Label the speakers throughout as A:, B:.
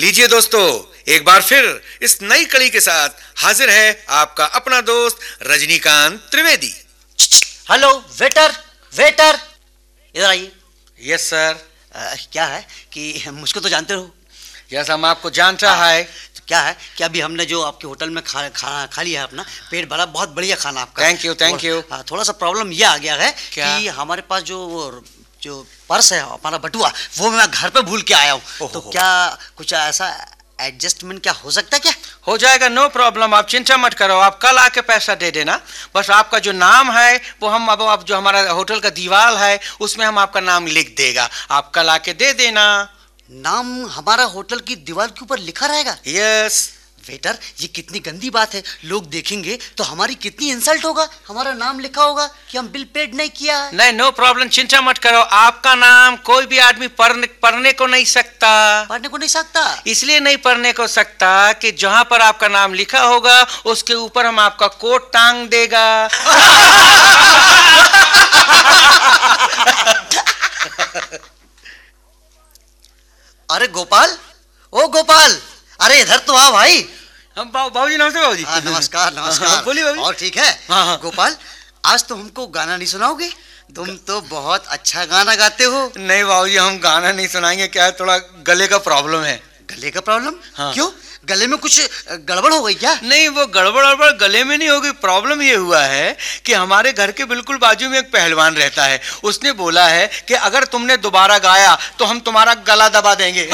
A: लीजिए दोस्तों, एक बार फिर इस नई कड़ी के साथ हाजिर है आपका अपना दोस्त Rajinikanth Trivedi.
B: Hello waiter, waiter इधर आइए।
A: Yes sir.
B: क्या है कि मुझको तो जानते हो।
A: यस, हम आपको जानता है।
B: तो क्या है कि अभी हमने जो आपके होटल में खाना खा लिया है, अपना पेट भरा, बहुत बढ़िया खाना आपका।
A: Thank you, thank you.
B: थोड़ा सा प्रॉब्लम ये आ गया है
A: क्या?
B: कि हमारे पास जो पर्स है, हमारा बटुआ, वो मैं घर पे भूल के आया हूँ। तो क्या कुछ ऐसा एडजस्टमेंट क्या हो सकता है क्या?
A: हो जाएगा, नो प्रॉब्लम, आप चिंता मत करो। आप कल आके पैसा दे देना। बस आपका जो नाम है वो हम अब आप जो हमारा होटल का दीवार है उसमें हम आपका नाम लिख देगा, आप कल आके दे देना।
B: नाम हमारा होटल की दीवार के ऊपर लिखा रहेगा?
A: यस।
B: वेटर, ये कितनी गंदी बात है। लोग देखेंगे तो हमारी कितनी इंसल्ट होगा। हमारा नाम लिखा होगा कि हम बिल पेड नहीं किया है।
A: नहीं, नो प्रॉब्लम, चिंता मत करो। आपका नाम कोई भी आदमी पढ़ने को नहीं सकता।
B: पढ़ने को नहीं सकता?
A: इसलिए नहीं पढ़ने को सकता कि जहां पर आपका नाम लिखा होगा उसके ऊपर हम आपका कोट टांग देगा।
B: अरे गोपाल, ओ गोपाल, अरे इधर तो आ भाई।
A: हम बाबूजी, नमस्ते बाबूजी।
B: हाँ, नमस्कार नमस्कार।
A: बोलिए बाबूजी।
B: और ठीक है?
A: हाँ।
B: गोपाल, आज तो हमको गाना नहीं सुनाओगे? तुम तो बहुत अच्छा गाना गाते हो।
A: नहीं बाबूजी, हम गाना नहीं सुनाएंगे। क्या है, थोड़ा गले का प्रॉब्लम है।
B: गले का प्रॉब्लम?
A: हाँ।
B: क्यों, गले में कुछ गड़बड़ हो गई क्या?
A: नहीं, वो गड़बड़ गले में नहीं होगी। प्रॉब्लम ये हुआ है कि हमारे घर के बिल्कुल बाजू में एक पहलवान रहता है। उसने बोला है कि अगर तुमने दोबारा गाया तो हम तुम्हारा गला दबा देंगे।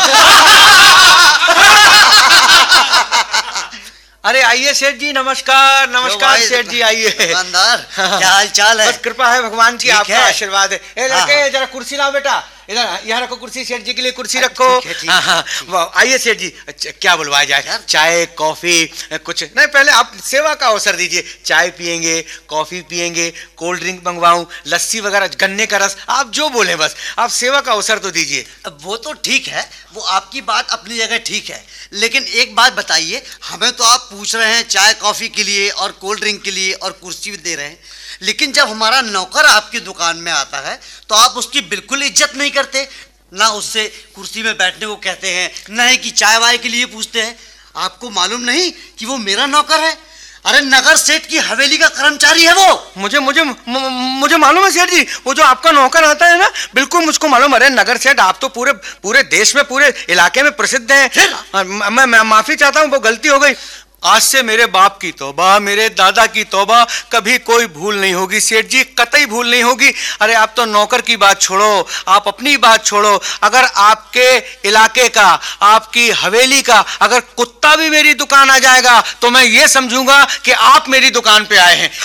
A: अरे आइए सेठ जी, नमस्कार। नमस्कार सेठ जी, आइए।
B: दुकानदार, क्या हाल चाल है?
A: बस कृपा है भगवान की, आपका आशीर्वाद है। ए लड़के,
B: हाँ।
A: जरा कुर्सी लाओ बेटा। इधर यहाँ रखो कुर्सी, सेठ जी के लिए कुर्सी रखो।
B: ठीक
A: हाँ हाँ, आइए सेठ जी। क्या बुलवाया जाए? चाय, कॉफी, कुछ नहीं? पहले आप सेवा का अवसर दीजिए। चाय पियेंगे, कॉफी पियेंगे, कोल्ड ड्रिंक मंगवाऊं, लस्सी वगैरह, गन्ने का रस, आप जो बोले, बस आप सेवा का अवसर तो दीजिए।
B: वो तो ठीक है, वो आपकी बात अपनी जगह ठीक है, लेकिन एक बात बताइए, हमें तो आप पूछ रहे हैं चाय कॉफी के लिए और कोल्ड ड्रिंक के लिए और कुर्सी भी दे रहे हैं, लेकिन जब हमारा नौकर आपकी दुकान में आता है तो आप उसकी बिल्कुल इज्जत नहीं करते। ना उससे कुर्सी में बैठने को कहते हैं, ना ही कि चाय वाय के लिए पूछते हैं। आपको मालूम नहीं कि वो मेरा नौकर है? अरे नगर सेठ की हवेली का कर्मचारी है वो।
A: मुझे मालूम है सेठ जी, वो जो आपका नौकर आता है ना, बिल्कुल मुझको मालूम। अरे नगर सेठ, आप तो पूरे देश में, पूरे इलाके में प्रसिद्ध हैं। मैं माफी चाहता हूँ, वो गलती हो गई। आज से मेरे बाप की तौबा, मेरे दादा की तौबा, कभी कोई भूल नहीं होगी सेठ जी, कतई भूल नहीं होगी। अरे आप तो नौकर की बात छोड़ो, आप अपनी बात छोड़ो, अगर आपके इलाके का, आपकी हवेली का अगर कुत्ता भी मेरी दुकान आ जाएगा तो मैं ये समझूंगा कि आप मेरी दुकान पे आए हैं।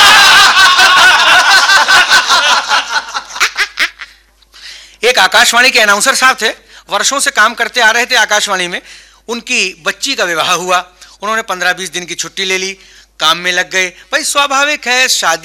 A: एक आकाशवाणी के अनाउंसर साहब थे, वर्षों से काम करते आ रहे थे आकाशवाणी में। उनकी बच्ची का विवाह हुआ, उन्होंने 15-20 दिन की छुट्टी ले ली, काम में लग गए। भाई स्वाभाविक है, शादी